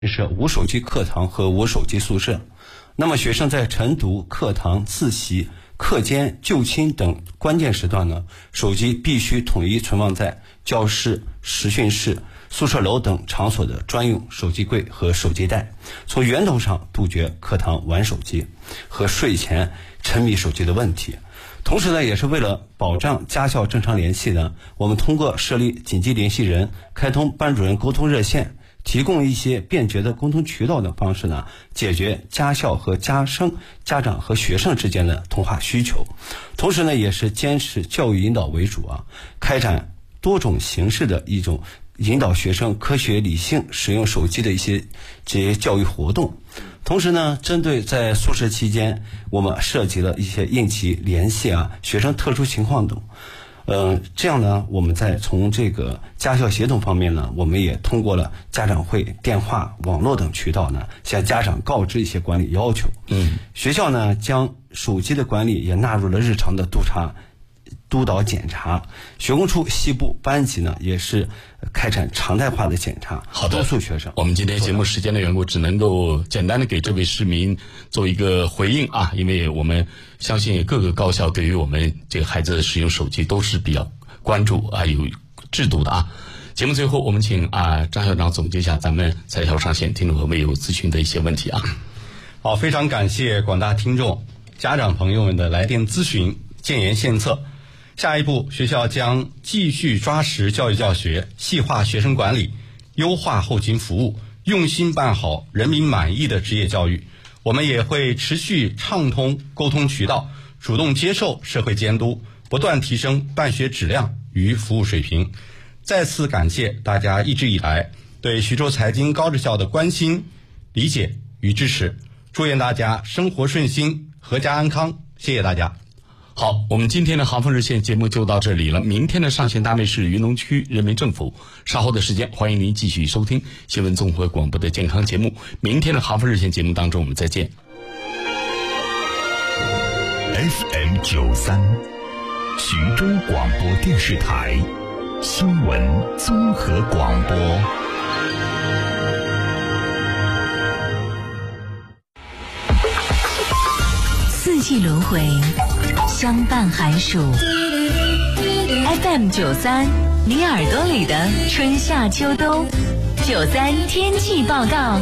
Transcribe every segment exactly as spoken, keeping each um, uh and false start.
是无手机课堂和无手机宿舍。那么学生在晨读、课堂、自习、课间、就寝等关键时段呢，手机必须统一存放在教室、实训室、宿舍楼等场所的专用手机柜和手机袋，从源头上杜绝课堂玩手机和睡前沉迷手机的问题。同时呢，也是为了保障家校正常联系呢，我们通过设立紧急联系人、开通班主任沟通热线，提供一些便捷的沟通渠道的方式呢，解决家校和家生、家长和学生之间的通话需求。同时呢，也是坚持教育引导为主啊，开展多种形式的一种引导学生科学理性使用手机的一些这些教育活动。同时呢，针对在宿舍期间，我们涉及了一些应急联系啊、学生特殊情况等。呃，这样呢，我们在从这个家校协同方面呢，我们也通过了家长会、电话、网络等渠道呢，向家长告知一些管理要求。嗯，学校呢将手机的管理也纳入了日常的督查、督导检查。学工处西部班级呢也是开展常态化的检查， 好的， 督促学生。 我们今天节目时间的缘故，只能够简单的给这位市民做一个回应啊，因为我们相信各个高校对于我们这个孩子使用手机都是比较关注啊，有制度的啊。节目最后，我们请啊张校长总结一下咱们彩条上线听众朋友们有咨询的一些问题啊。 好，非常感谢广大听众、家长朋友们的来电咨询、建言献策。下一步，学校将继续抓实教育教学，细化学生管理，优化后勤服务，用心办好人民满意的职业教育。我们也会持续畅通沟通渠道，主动接受社会监督，不断提升办学质量与服务水平。再次感谢大家一直以来对徐州财经高职校的关心、理解与支持，祝愿大家生活顺心、阖家安康。谢谢大家。 好，我们今天的航风热线节目就到这里了。明天的上线单位是云龙区人民政府。稍后的时间，欢迎您继续收听新闻综合广播的健康节目。明天的航风热线节目当中，我们再见。 F M 九三，徐州广播电视台新闻综合广播。 四季轮回，相伴寒暑。F M 九三，你耳朵里的春夏秋冬。九三天气报告，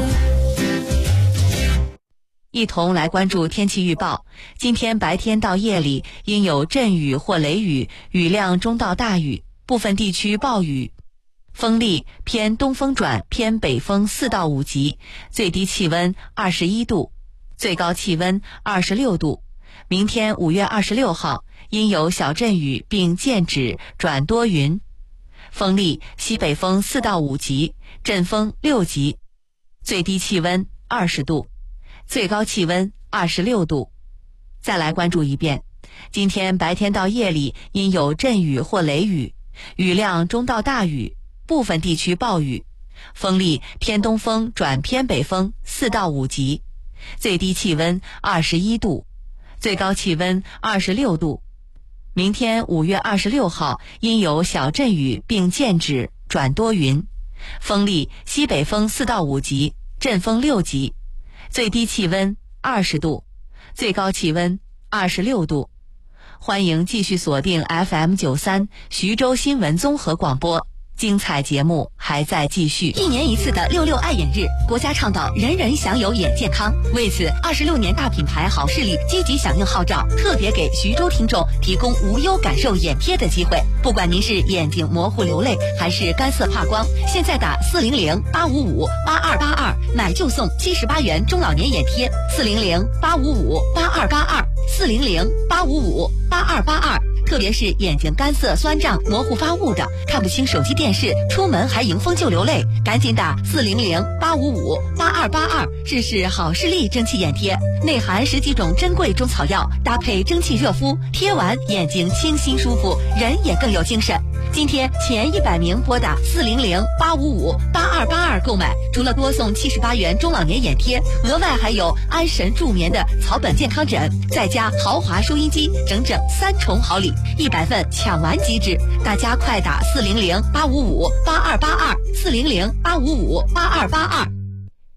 一同来关注天气预报。今天白天到夜里应有阵雨或雷雨，雨量中到大雨，部分地区暴雨。风力偏东风转偏北风四到五级，最低气温二十一度。最高气温二十六度。明天五月二十六号应有小阵雨并间止转多云，风力西北风四到五级，阵风六级，最低气温二十度，最高气温二十六度。再来关注一遍，今天白天到夜里应有阵雨或雷雨，雨量中到大雨，部分地区暴雨，风力偏东风转偏北风四到五级。最低气温二十一度，最高气温二十六度。明天五月二十六号应有小阵雨并间止转多云，风力西北风四到五级，阵风六级，最低气温二十度，最高气温二十六度。欢迎继续锁定 F M 九三徐州新闻综合广播。精彩节目还在继续。 一年一次的六六爱眼日，国家倡导人人享有眼健康。为此，二十六年大品牌好视力积极响应号召，特别给徐州听众提供无忧感受眼贴的机会。不管您是眼睛模糊流泪，还是干涩怕光，现在打四零零八五五八二八二，买就送七十八元中老年眼贴。四零零八五五八二八二，四零零八五五八二八二。特别是眼睛干涩、酸胀、模糊发雾的，看不清手机电视，出门还迎风就流泪，赶紧打四零零八五五八二八二，试试好视力蒸汽眼贴，内含十几种珍贵中草药，搭配蒸汽热敷，贴完眼睛清新舒服，人也更有精神。今天前一百名拨打四零零八五五八二八二购买，除了多送七十八元中老年眼贴，额外还有安神助眠的草本健康枕，再加豪华收音机，整整三重好礼，一百份抢完即止。大家快打四零零八五五八二八二，四零零八五五八二八二。